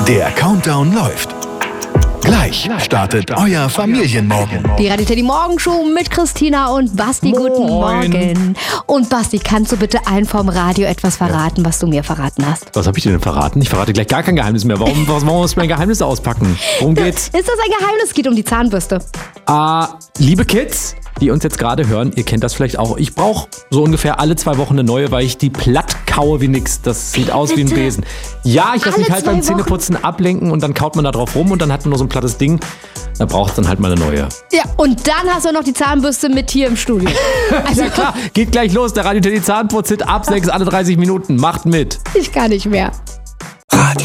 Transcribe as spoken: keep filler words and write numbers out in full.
Der Countdown läuft. Gleich startet euer Familienmorgen. Die Radio Teddy Morgenshow mit Christina und Basti. Moin. Guten Morgen. Und Basti, kannst du bitte allen vom Radio etwas verraten, was du mir verraten hast? Was habe ich dir denn verraten? Ich verrate gleich gar kein Geheimnis mehr. Warum, warum muss ich mein Geheimnis auspacken? Worum geht's? Ist das ein Geheimnis? Es geht um die Zahnbürste. Ah, liebe Kids, die uns jetzt gerade hören, ihr kennt das vielleicht auch. Ich brauche so ungefähr alle zwei Wochen eine neue, weil ich die platt kaue wie nix. Das sieht aus wie ein Bitte? Besen. Ja, ich lasse Alle mich halt zwei beim Wochen? Zähneputzen ablenken und dann kaut man da drauf rum und dann hat man nur so ein plattes Ding. Da braucht es dann halt mal eine neue. Ja, und dann hast du noch die Zahnbürste mit hier im Studio. Also, Ja klar, geht gleich los. Der Radio Teddy Zahnputz-Hit ab sechs alle dreißig Minuten. Macht mit. ich kann nicht mehr.